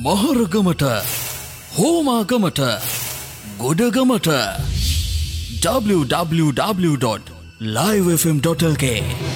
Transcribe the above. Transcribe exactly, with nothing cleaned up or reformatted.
මහරගමට හෝමාගමට ගොඩගමට w w w dot live f m dot l k